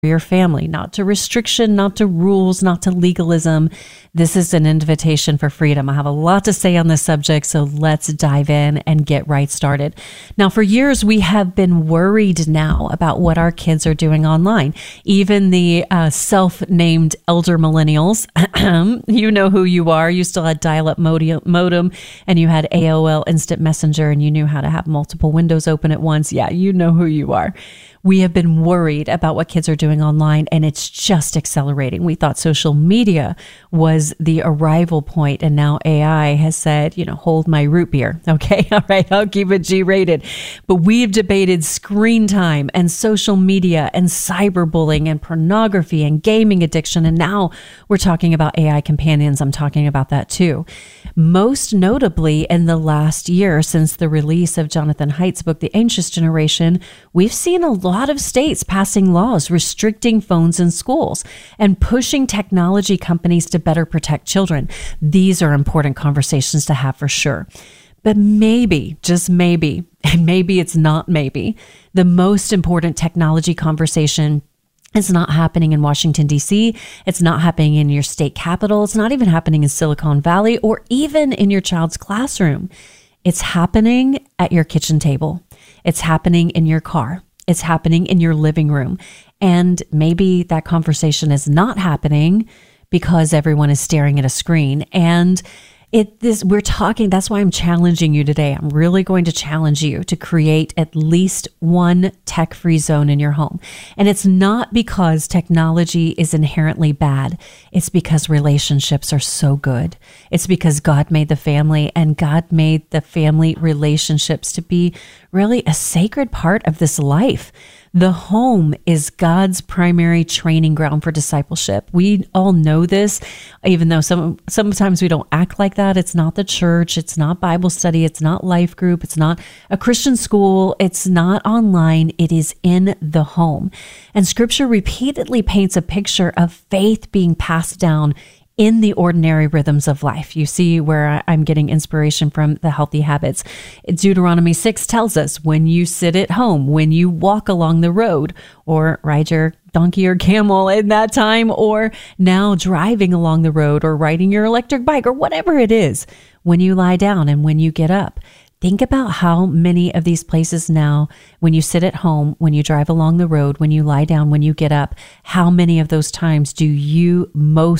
your family, not to restriction, not to rules, not to legalism. This is an invitation for freedom. I have a lot to say on this subject, so let's dive in and get right started. Now, for years, we have been worried now about what our kids are doing online. Even the self-named elder millennials, you know who you are. You still had dial-up modem, and you had AOL Instant Messenger, and you knew how to have multiple windows open at once. Yeah, you know who you are. We have been worried about what kids are doing online, and it's just accelerating. We thought social media was the arrival point, and now AI has said, hold my root beer. Okay, all right, I'll keep it G-rated. But we've debated screen time and social media and cyberbullying and pornography and gaming addiction, and now we're talking about AI companions. I'm talking about that too. Most notably, in the last year, since the release of Jonathan Haidt's book, The Anxious Generation, we've seen a lot of states passing laws restricting phones in schools and pushing technology companies to better protect children. These are important conversations to have for sure. But maybe, just maybe, and maybe it's not maybe, the most important technology conversation is not happening in Washington, D.C. It's not happening in your state capital. It's not even happening in Silicon Valley or even in your child's classroom. It's happening at your kitchen table. It's happening in your car. It's happening in your living room. And maybe that conversation is not happening because everyone is staring at a screen. And that's why I'm challenging you today. I'm really going to challenge you to create at least one tech-free zone in your home. And it's not because technology is inherently bad. It's because relationships are so good. It's because God made the family, and God made the family relationships to be really a sacred part of this life. The home is God's primary training ground for discipleship. We all know this, even though sometimes we don't act like that. It's not the church. It's not Bible study. It's not life group. It's not a Christian school. It's not online. It is in the home. And Scripture repeatedly paints a picture of faith being passed down in the ordinary rhythms of life. You see where I'm getting inspiration from the healthy habits. Deuteronomy 6 tells us, when you sit at home, when you walk along the road, or ride your donkey or camel in that time, or now driving along the road, or riding your electric bike, or whatever it is, when you lie down and when you get up. Think about how many of these places now, when you sit at home, when you drive along the road, when you lie down, when you get up, how many of those times do you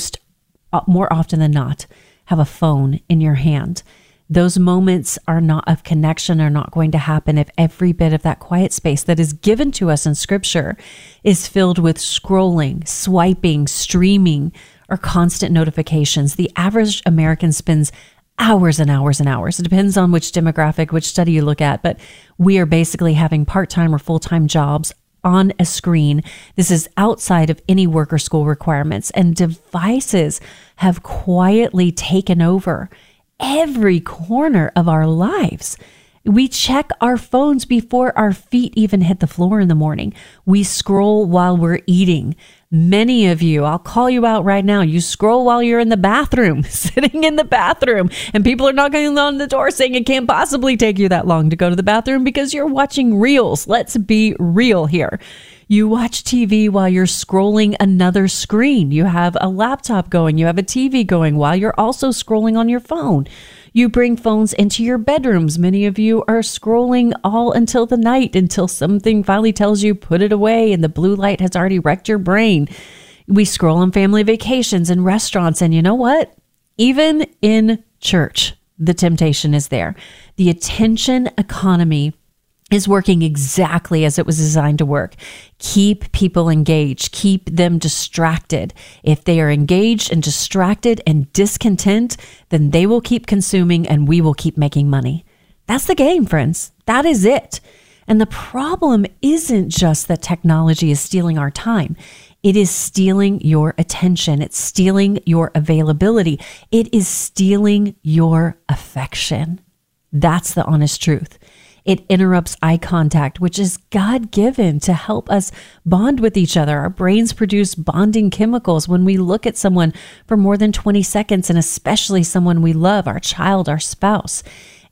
more often than not, have a phone in your hand? Those moments are not of connection, are not going to happen if every bit of that quiet space that is given to us in Scripture is filled with scrolling, swiping, streaming, or constant notifications. The average American spends hours and hours and hours. It depends on which demographic, which study you look at, but we are basically having part-time or full-time jobs on a screen. This is outside of any work or school requirements, and devices have quietly taken over every corner of our lives. We check our phones before our feet even hit the floor in the morning. We scroll while we're eating. Many of you, I'll call you out right now, you scroll while you're in the bathroom, sitting in the bathroom, and people are knocking on the door saying it can't possibly take you that long to go to the bathroom because you're watching reels. Let's be real here. You watch TV while you're scrolling another screen. You have a laptop going, you have a TV going while you're also scrolling on your phone. You bring phones into your bedrooms. Many of you are scrolling all until the night, until something finally tells you put it away and the blue light has already wrecked your brain. We scroll on family vacations and restaurants, and you know what? Even in church, the temptation is there. The attention economy is working exactly as it was designed to work. Keep people engaged, keep them distracted. If they are engaged and distracted and discontent, then they will keep consuming and we will keep making money. That's the game, friends. That is it. And the problem isn't just that technology is stealing our time. It is stealing your attention. It's stealing your availability. It is stealing your affection. That's the honest truth. It interrupts eye contact, which is God-given to help us bond with each other. Our brains produce bonding chemicals when we look at someone for more than 20 seconds, and especially someone we love, our child, our spouse.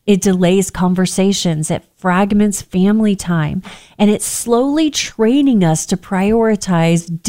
It delays conversations, it fragments family time, and it's slowly training us to prioritize